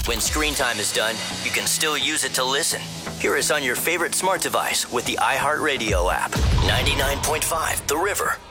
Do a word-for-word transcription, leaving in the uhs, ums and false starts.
When screen time is done, you can still use it to listen. Hear us on your favorite smart device with the iHeartRadio app. ninety-nine point five The River.